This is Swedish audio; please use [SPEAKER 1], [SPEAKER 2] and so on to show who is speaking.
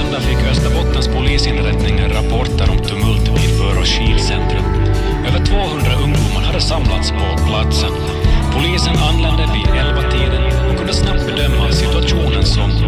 [SPEAKER 1] söndag fick Österbottens polisinrättningar rapporter om tumult vid Börå skidcentrum. Över 200 ungdomar hade samlats på platsen. Polisen anlände vid 11-tiden och kunde snabbt bedöma situationen som